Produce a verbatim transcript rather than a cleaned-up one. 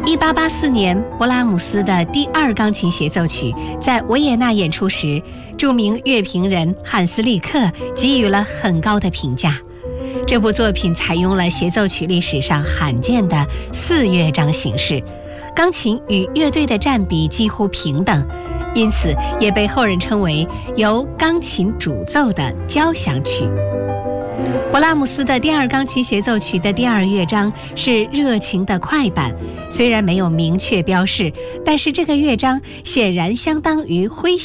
一八八四年，勃拉姆斯的第二钢琴协奏曲在维也纳演出时，著名乐评人汉斯·利克给予了很高的评价。这部作品采用了协奏曲历史上罕见的四乐章形式，钢琴与乐队的占比几乎平等，因此也被后人称为由钢琴主奏的交响曲。勃拉姆斯的第二钢琴协奏曲的第二乐章是热情的快板，虽然没有明确标示，但是这个乐章显然相当于诙谐